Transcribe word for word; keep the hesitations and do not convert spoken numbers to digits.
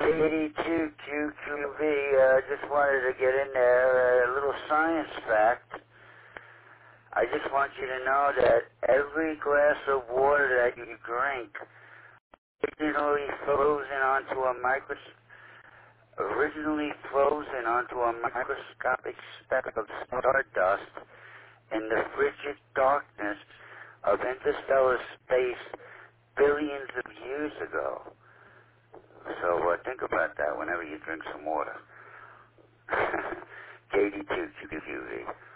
eighty-two Q Q V, uh, just wanted to get in there, uh, a little science fact. I just want you to know that every glass of water that you drink originally frozen onto a micros originally frozen onto a microscopic speck of stardust in the frigid darkness of interstellar space billions of years ago. So uh, think about that whenever you drink some water. eighty-two Q Q V.